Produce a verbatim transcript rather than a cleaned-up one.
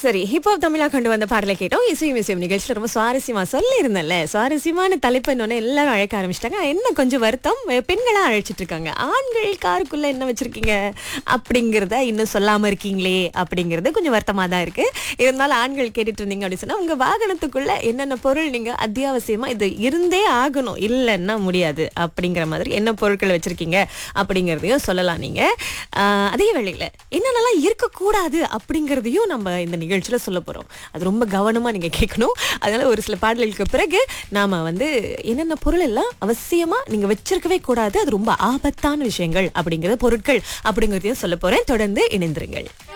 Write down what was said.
சரி, ஹிப்ஹாப் தமிழா கொண்டு வந்த பாடலை கேட்டோம். இசையும் இசையும் நிகழ்ச்சியில் ரொம்ப சுவாரஸ்யமா சொல்லி இருந்தேன்ல, சுவாரஸ்யமான தலைப்புன்னு எல்லாரும் அழைக்க ஆரம்பிச்சிட்டாங்க. என்ன கொஞ்சம் வருத்தம், பெண்களா அழைச்சிட்டு இருக்காங்க. ஆண்கள் காருக்குள்ள என்ன வச்சிருக்கீங்க அப்படிங்கிறத இன்னும் சொல்லாம இருக்கீங்களே அப்படிங்கிறது கொஞ்சம் வருத்தமா தான் இருக்கு. இருந்தாலும் ஆண்கள் கேட்டுட்டு இருந்தீங்க அப்படின்னு சொன்னா, உங்க வாகனத்துக்குள்ள என்னென்ன பொருள் நீங்க அத்தியாவசியமா இது இருந்தே ஆகணும், இல்லைன்னா முடியாது அப்படிங்கிற மாதிரி என்ன பொருட்கள் வச்சிருக்கீங்க அப்படிங்கிறதையும் சொல்லலாம் நீங்க. ஆஹ் அதே வேளையில என்னென்னலாம் இருக்கக்கூடாது அப்படிங்கிறதையும் நம்ம இந்த நிகழ்ச்சியில சொல்ல போறோம். அது ரொம்ப கவனமா நீங்க கேட்கணும். அதனால ஒரு சில பாடல்களுக்கு பிறகு நாம வந்து என்னென்ன பொருள் எல்லாம் அவசியமா நீங்க வச்சிருக்கவே கூடாது, அது ரொம்ப ஆபத்தான விஷயங்கள் அப்படிங்கறது பொருட்கள் அப்படிங்கறதையும் சொல்ல போறேன். தொடர்ந்து இணைந்திருங்கள்.